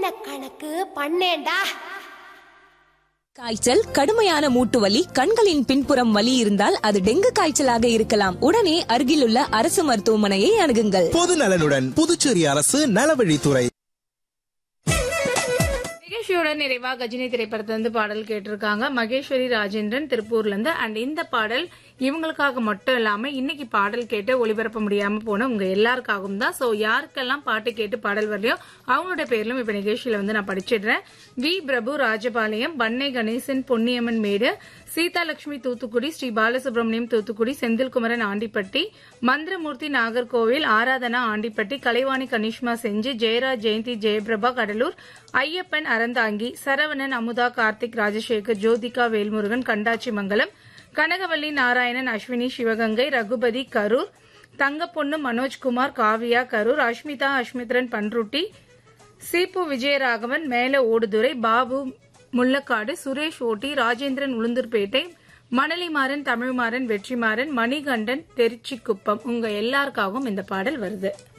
கணக்கு பண்ணேன்டா. காய்ச்சல், கடுமையான மூட்டு வலி, கண்களின் பின்புறம் வலி இருந்தால் அது டெங்கு காய்ச்சலாக இருக்கலாம். உடனே அருகிலுள்ள அரசு மருத்துவமனையை அணுகுங்கள். பொது நலனுடன் புதுச்சேரி அரசு நலவழித்துறை. நிகழ்ச்சியோட நிறைவா கஜினி திரைப்படத்திலிருந்து பாடல் கேட்டிருக்காங்க மகேஸ்வரி ராஜேந்திரன் திருப்பூர்ல இருந்து. அண்ட் இந்த பாடல் இவங்களுக்காக மட்டும் இல்லாம இன்னைக்கு பாடல் கேட்டு ஒளிபரப்ப முடியாம போன உங்க எல்லாருக்காகவும் தான். சோ யாருக்கெல்லாம் பாட்டு கேட்டு பாடல் வரலையோ அவங்களோட பேர்லும் இப்ப நிகழ்ச்சியில நான் படிச்சிடுறேன். வி பிரபு ராஜபாளையம், பண்ணை கணேசன் பொன்னியம்மன் மேடு, சீதாலட்சுமி தூத்துக்குடி, ஸ்ரீ பாலசுப்ரமணியம் தூத்துக்குடி, செந்தில்குமரன் ஆண்டிப்பட்டி, மந்திரமூர்த்தி நாகர்கோவில், ஆராதனா ஆண்டிப்பட்டி, கலைவாணி கனிஷ்மா செஞ்சி, ஜெயராஜ் ஜெயந்தி ஜெயபிரபா கடலூர், ஐயப்பன் அறந்தாங்கி, சரவணன் அமுதா கார்த்திக் ராஜசேகர், ஜோதிகா வேல்முருகன் கண்டாச்சி மங்கலம், கனகவல்லி நாராயணன் அஸ்வினி சிவகங்கை, ரகுபதி கரூர், தங்கப்பொண்ணு மனோஜ்குமார் காவியா கரூர், அஷ்மிதா அஷ்மித்ரன் பன்ருட்டி, சீப்பு விஜயராகவன் மேல ஓடுதுறை, பாபு முள்ளக்காடு, சுரேஷ் ஓட்டி, ராஜேந்திரன் உளுந்தூர்பேட்டை, மணலிமாறன் தமிழ்மாறன் வெற்றிமாறன், மணிகண்டன் தெரிச்சிக்குப்பம். உங்க எல்லாருக்காகவும் இந்த பாடல் வருது.